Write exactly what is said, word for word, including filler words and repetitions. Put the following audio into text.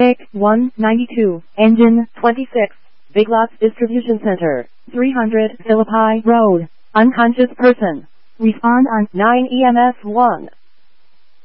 X one ninety-two, Engine twenty-six, Big Lots Distribution Center, three hundred Philippi Road, unconscious person. Respond on nine E M S one.